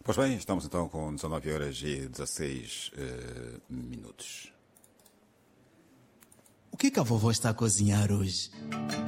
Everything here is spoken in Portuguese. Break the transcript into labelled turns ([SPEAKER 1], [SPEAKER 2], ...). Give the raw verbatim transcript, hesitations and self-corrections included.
[SPEAKER 1] Pois bem, estamos então com dezanove horas e dezasseis uh, minutos.
[SPEAKER 2] O que, que a vovó está a cozinhar hoje?